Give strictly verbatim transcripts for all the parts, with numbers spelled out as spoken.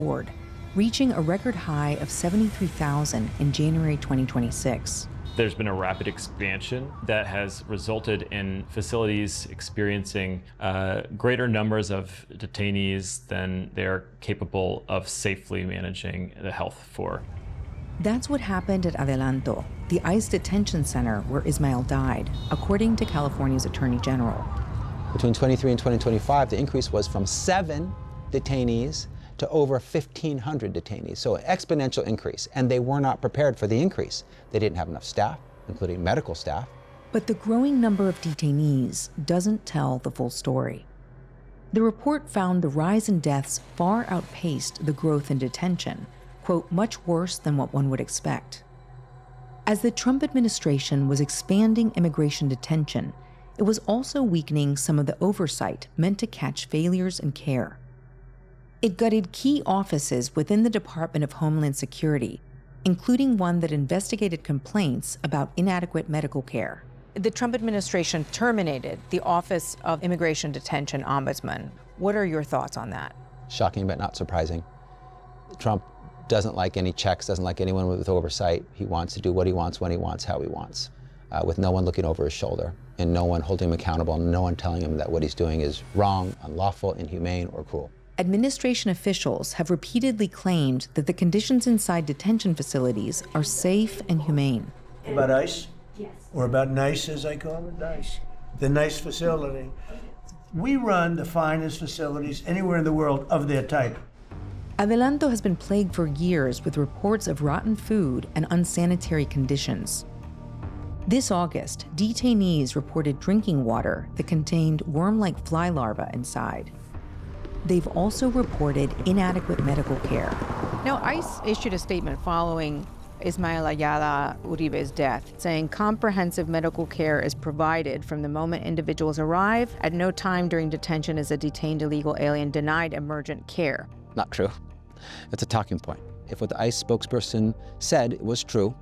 board, reaching a record high of seventy-three thousand in January twenty twenty-six. There's been a rapid expansion that has resulted in facilities experiencing uh, greater numbers of detainees than they're capable of safely managing the health for. That's what happened at Adelanto, the ICE detention center where Ismael died, according to California's Attorney General. Between twenty-three and twenty twenty-five, the increase was from seven detainees to over fifteen hundred detainees, so an exponential increase, and they were not prepared for the increase. They didn't have enough staff, including medical staff. But the growing number of detainees doesn't tell the full story. The report found the rise in deaths far outpaced the growth in detention, quote, much worse than what one would expect. As the Trump administration was expanding immigration detention, it was also weakening some of the oversight meant to catch failures in care. It gutted key offices within the Department of Homeland Security, including one that investigated complaints about inadequate medical care. The Trump administration terminated the Office of Immigration Detention Ombudsman. What are your thoughts on that? Shocking, but not surprising. Trump doesn't like any checks, doesn't like anyone with oversight. He wants to do what he wants, when he wants, how he wants, uh, with no one looking over his shoulder, and no one holding him accountable, and no one telling him that what he's doing is wrong, unlawful, inhumane, or cruel. Administration officials have repeatedly claimed that the conditions inside detention facilities are safe and humane. About ICE? Yes. Or about NICE, as I call it, NICE. The NICE facility. We run the finest facilities anywhere in the world of their type. Adelanto has been plagued for years with reports of rotten food and unsanitary conditions. This August, detainees reported drinking water that contained worm-like fly larvae inside. They've also reported inadequate medical care. Now, ICE issued a statement following Ismael Ayala Uribe's death, saying comprehensive medical care is provided from the moment individuals arrive. At no time during detention is a detained illegal alien denied emergent care. Not true. It's a talking point. If what the ICE spokesperson said was true,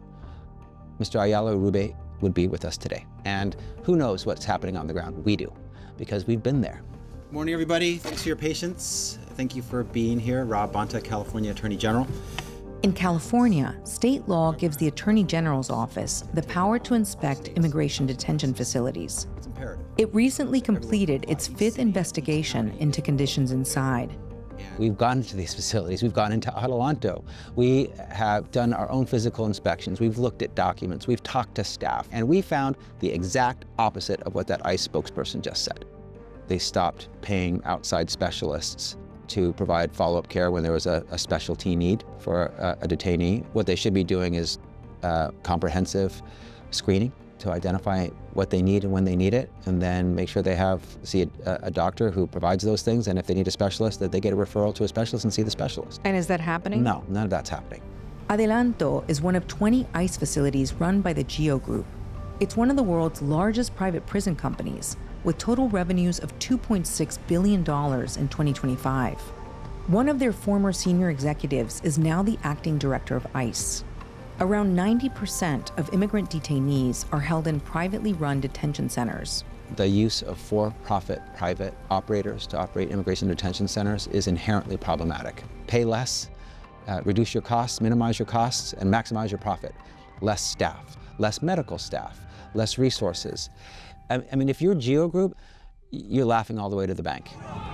Mister Ayala Uribe would be with us today. And who knows what's happening on the ground? We do, because we've been there. Morning, everybody. Thanks for your patience. Thank you for being here. Rob Bonta, California Attorney General. In California, state law gives the Attorney General's office the power to inspect immigration detention facilities. It's imperative. It recently completed its fifth investigation into conditions inside. We've gone into these facilities. We've gone into Adelanto. We have done our own physical inspections. We've looked at documents. We've talked to staff. And we found the exact opposite of what that ICE spokesperson just said. They stopped paying outside specialists to provide follow-up care when there was a, a specialty need for a, a detainee. What they should be doing is uh, comprehensive screening to identify what they need and when they need it, and then make sure they have see a, a doctor who provides those things, and if they need a specialist, that they get a referral to a specialist and see the specialist. And is that happening? No, none of that's happening. Adelanto is one of twenty ICE facilities run by the GEO Group. It's one of the world's largest private prison companies, with total revenues of two point six billion dollars in twenty twenty-five. One of their former senior executives is now the acting director of ICE. Around ninety percent of immigrant detainees are held in privately run detention centers. The use of for-profit private operators to operate immigration detention centers is inherently problematic. Pay less, uh, reduce your costs, minimize your costs, and maximize your profit. Less staff, less medical staff, less resources. I, I mean, if you're GEO Group, you're laughing all the way to the bank.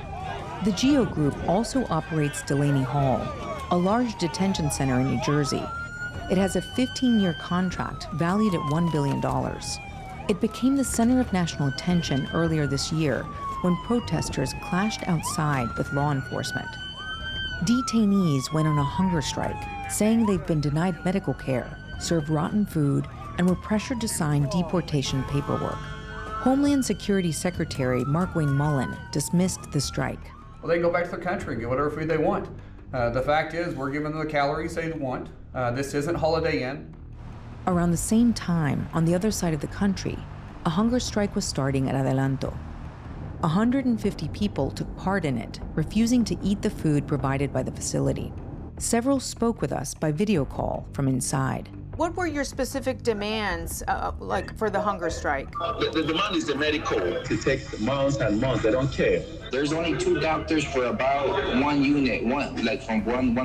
The GEO Group also operates Delaney Hall, a large detention center in New Jersey. It has a fifteen-year contract valued at one billion dollars. It became the center of national attention earlier this year when protesters clashed outside with law enforcement. Detainees went on a hunger strike, saying they've been denied medical care, served rotten food, and were pressured to sign deportation paperwork. Homeland Security Secretary Markwayne Mullin dismissed the strike. Well, they can go back to their country and get whatever food they want. Uh, the fact is, we're giving them the calories they want. Uh, this isn't Holiday Inn. Around the same time, on the other side of the country, a hunger strike was starting at Adelanto. one hundred fifty people took part in it, refusing to eat the food provided by the facility. Several spoke with us by video call from inside. What were your specific demands, uh, like for the hunger strike? The, the demand is the medical to take months and months. They don't care. There's only two doctors for about one unit, one like from one one.